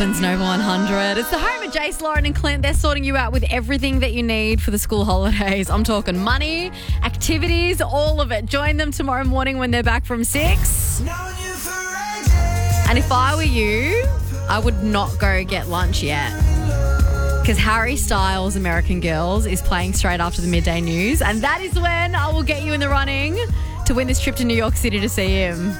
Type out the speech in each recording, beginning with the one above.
Nova 100. It's the home of Jace, Lauren and Clint. They're sorting you out with everything that you need for the school holidays. I'm talking money, activities, all of it. Join them tomorrow morning when they're back from 6. And if I were you, I would not go get lunch yet. Because Harry Styles' American Girls is playing straight after the midday news. And that is when I will get you in the running to win this trip to New York City to see him.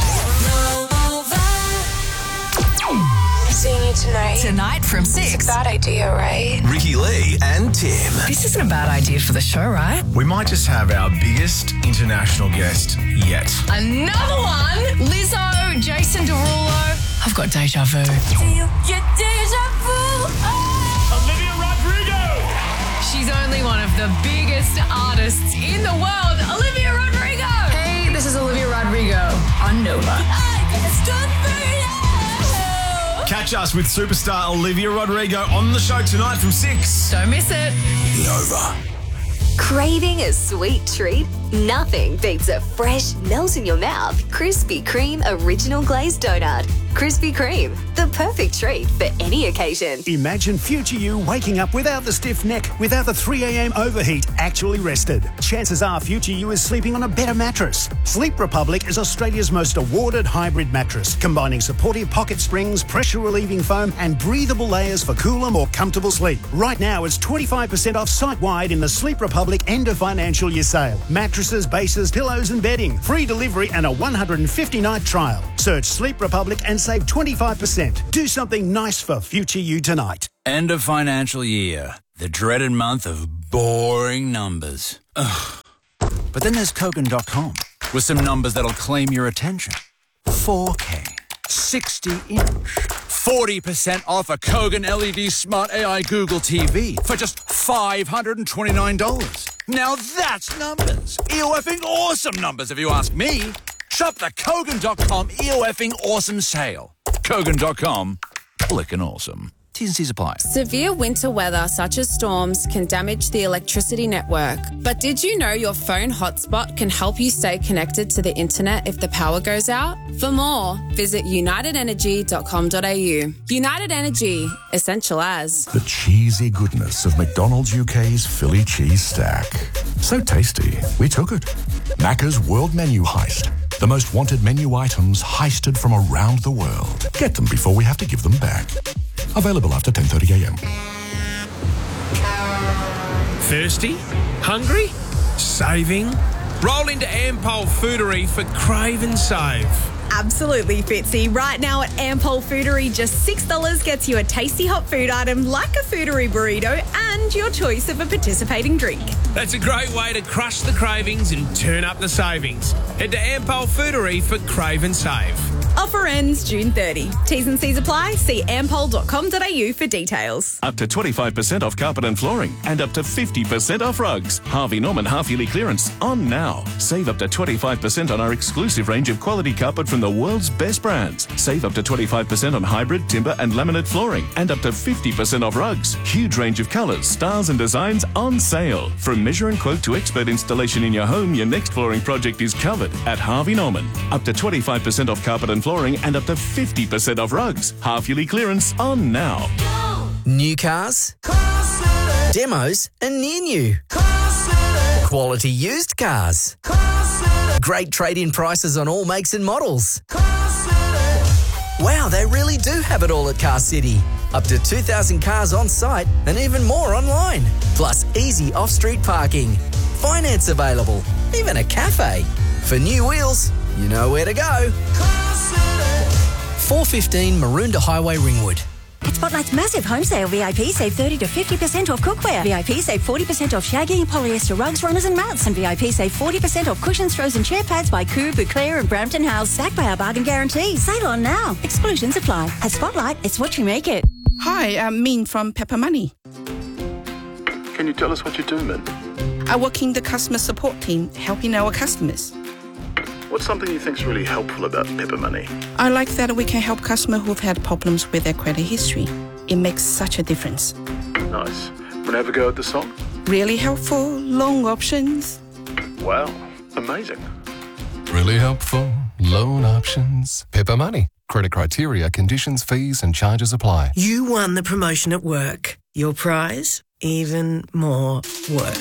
Seeing you tonight. Tonight from 6. It's a bad idea, right? Ricky Lee and Tim. This isn't a bad idea for the show, right? We might just have our biggest international guest yet. Another one? Lizzo, Jason Derulo. I've got deja vu. Your deja vu. Olivia Rodrigo. She's only one of the biggest artists in the world. Olivia Rodrigo. Hey, this is Olivia Rodrigo on Nova. I can stop for you. Catch us with superstar Olivia Rodrigo on the show tonight from 6. Don't miss it. Nova. Craving a sweet treat? Nothing beats a fresh, melt-in-your-mouth Krispy Kreme original glazed donut. Krispy Kreme, the perfect treat for any occasion. Imagine future you waking up without the stiff neck, without the 3 a.m. overheat, actually rested. Chances are future you is sleeping on a better mattress. Sleep Republic is Australia's most awarded hybrid mattress, combining supportive pocket springs, pressure-relieving foam and breathable layers for cooler, more comfortable sleep. Right now, it's 25% off site-wide in the Sleep Republic end of financial year sale. Mattresses, bases, pillows and bedding. Free delivery and a 150-night trial. Search Sleep Republic and save 25%. Do something nice for future you tonight. End of financial year. The dreaded month of boring numbers. Ugh. But then there's Kogan.com with some numbers that'll claim your attention. 4K, 60-inch, 40% off a Kogan LED Smart AI Google TV for just $529. Now that's numbers. EOFing awesome numbers if you ask me. Shop the Kogan.com EOFing awesome sale. Kogan.com, clickin' awesome. T's and C's apply. Severe winter weather, such as storms, can damage the electricity network. But did you know your phone hotspot can help you stay connected to the internet if the power goes out? For more, visit unitedenergy.com.au. United Energy, essential as. The cheesy goodness of McDonald's UK's Philly cheese stack. So tasty, we took it. Macca's World Menu Heist. The most wanted menu items heisted from around the world. Get them before we have to give them back. Available after 10:30 a.m. Thirsty? Hungry? Saving? Roll into Ampol Foodery for Crave and Save. Absolutely, Fitzy. Right now at Ampol Foodery, just $6 gets you a tasty hot food item like a Foodery burrito and your choice of a participating drink. That's a great way to crush the cravings and turn up the savings. Head to Ampol Foodery for Crave and Save. Offer ends June 30. T's and C's apply. See ampol.com.au for details. Up to 25% off carpet and flooring and up to 50% off rugs. Harvey Norman half-yearly clearance on now. Save up to 25% on our exclusive range of quality carpet from the world's best brands. Save up to 25% on hybrid, timber and laminate flooring and up to 50% off rugs. Huge range of colours, styles and designs on sale. From measure and quote to expert installation in your home, your next flooring project is covered at Harvey Norman. Up to 25% off carpet and flooring and up to 50% off rugs. Half-yearly clearance on now. New cars, demos and near new. Quality used cars. Great trade-in prices on all makes and models. Wow, they really do have it all at Car City. Up to 2,000 cars on site and even more online. Plus easy off-street parking. Finance available. Even a cafe. For new wheels, you know where to go. 415 Maroondah Highway, Ringwood. At Spotlight's massive home sale, VIP save 30 to 50% off cookware. VIP save 40% off shaggy, polyester rugs, runners and mats. And VIP save 40% off cushions, throws and chair pads by Coo, Bouclair and Brampton House. Backed by our bargain guarantee. Sale on now. Exclusions apply. At Spotlight, it's what you make it. Hi, I'm Min from Pepper Money. Can you tell us what you do, Min? I work in the customer support team, helping our customers. What's something you think's really helpful about Pepper Money? I like that we can help customers who've had problems with their credit history. It makes such a difference. Nice. Want to have a go at the song? Really helpful, long options. Wow, amazing. Really helpful, loan options. Pepper Money. Credit criteria, conditions, fees and charges apply. You won the promotion at work. Your prize? Even more work.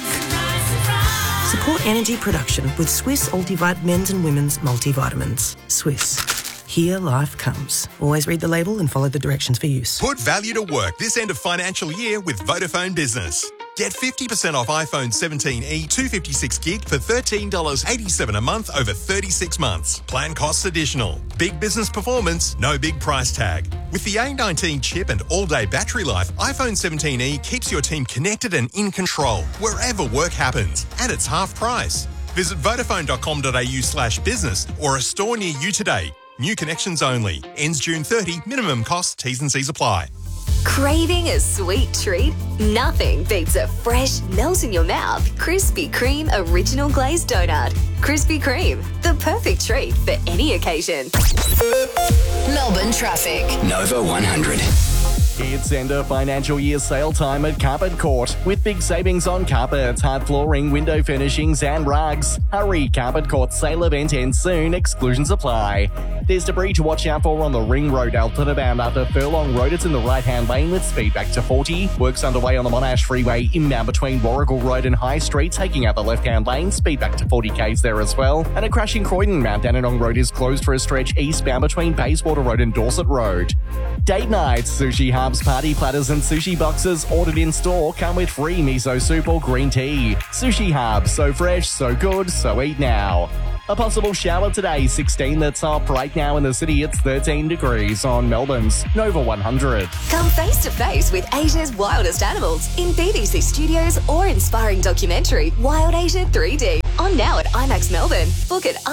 Support energy production with Swiss Ultivite men's and women's multivitamins. Swiss. Here life comes. Always read the label and follow the directions for use. Put value to work this end of financial year with Vodafone Business. Get 50% off iPhone 17e 256 gig for $13.87 a month over 36 months. Plan costs additional. Big business performance, no big price tag. With the A19 chip and all-day battery life, iPhone 17e keeps your team connected and in control wherever work happens. And it's half price. Visit vodafone.com.au/business or a store near you today. New connections only. Ends June 30. Minimum cost. T's and C's apply. Craving a sweet treat? Nothing beats a fresh, melt-in-your-mouth Krispy Kreme Original Glazed Donut. Krispy Kreme, the perfect treat for any occasion. Melbourne traffic. Nova 100. It's end of financial year sale time at Carpet Court with big savings on carpets, hard flooring, window furnishings and rugs. Hurry, Carpet Court sale event ends soon, exclusions apply. There's debris to watch out for on the Ring Road Alton bound after Furlong Road. It's in the right-hand lane with speed back to 40. Works underway on the Monash Freeway inbound between Warrigal Road and High Street, taking out the left-hand lane, speed back to 40 k's there as well. And a crash in Croydon, Mount Dandenong Road is closed for a stretch eastbound between Bayswater Road and Dorset Road. Date nights, Sushi Hub's party platters and sushi boxes ordered in store come with free miso soup or green tea. Sushi Hub, so fresh, so good, so eat now. A possible shower today, 16 that's up. Right now in the city, it's 13 degrees on Melbourne's Nova 100. Come face to face with Asia's wildest animals in BBC Studios or inspiring documentary Wild Asia 3D. On now at IMAX Melbourne. Book at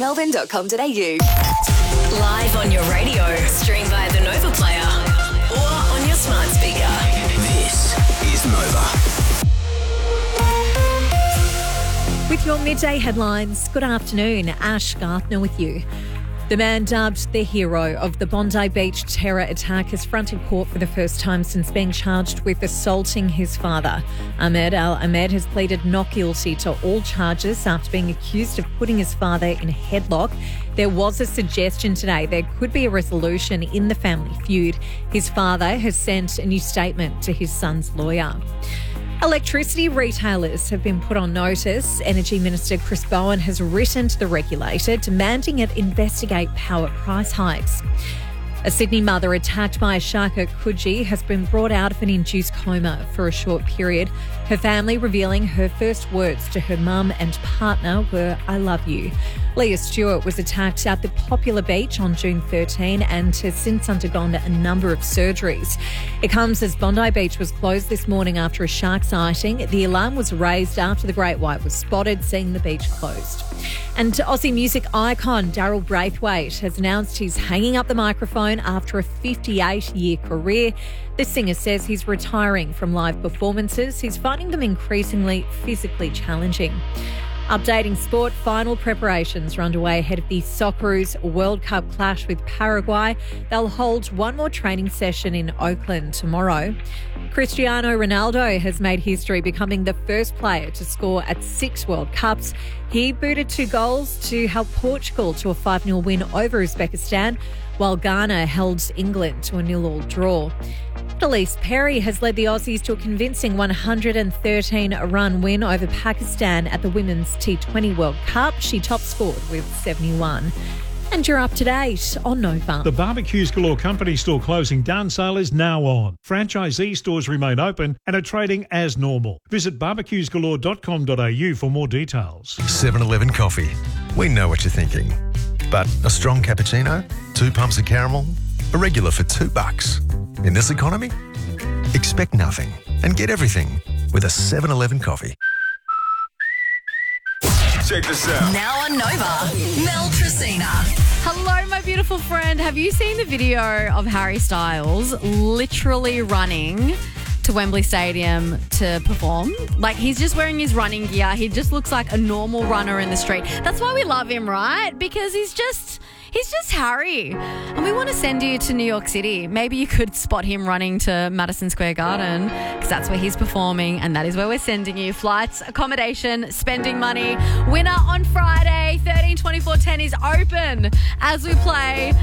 imaxmelbourne.com.au. Live on your radio. Stream via the Nova Player or on your smart speaker. This is Nova. With your midday headlines, good afternoon. Ash Garthner with you. The man dubbed the hero of the Bondi Beach terror attack has fronted court for the first time since being charged with assaulting his father. Ahmed Al-Ahmed has pleaded not guilty to all charges after being accused of putting his father in a headlock. There was a suggestion today there could be a resolution in the family feud. His father has sent a new statement to his son's lawyer. Electricity retailers have been put on notice. Energy Minister Chris Bowen has written to the regulator demanding it investigate power price hikes. A Sydney mother attacked by a shark at Coogee has been brought out of an induced coma for a short period. Her family revealing her first words to her mum and partner were, "I love you." Leah Stewart was attacked at the Popular Beach on June 13 and has since undergone a number of surgeries. It comes as Bondi Beach was closed this morning after a shark sighting. The alarm was raised after the great white was spotted, seeing the beach closed. And Aussie music icon Daryl Braithwaite has announced he's hanging up the microphone after a 58-year career. The singer says he's retiring from live performances. He's finding them increasingly physically challenging. Updating sport, final preparations are underway ahead of the Socceroos World Cup clash with Paraguay. They'll hold one more training session in Oakland tomorrow. Cristiano Ronaldo has made history, becoming the first player to score at 6 World Cups. He booted 2 goals to help Portugal to a 5-0 win over Uzbekistan, while Ghana held England to a 0-0 draw. Elise Perry has led the Aussies to a convincing 113-run win over Pakistan at the Women's T20 World Cup. She top scored with 71. And you're up to date on Nova. The Barbecues Galore Company store closing down sale is now on. Franchisee stores remain open and are trading as normal. Visit barbecuesgalore.com.au for more details. 7-Eleven coffee. We know what you're thinking. But a strong cappuccino, 2 pumps of caramel, a regular for $2. In this economy, expect nothing and get everything with a 7-Eleven coffee. Check this out. Now on Nova, Mel Tracina. Hello, my beautiful friend. Have you seen the video of Harry Styles literally running to Wembley Stadium to perform? Like, he's just wearing his running gear. He just looks like a normal runner in the street. That's why we love him, right? Because he's just Harry. And we want to send you to New York City. Maybe you could spot him running to Madison Square Garden, because that's where he's performing, and that is where we're sending you. Flights, accommodation, spending money. Winner on Friday, 13 24 10 is open as we play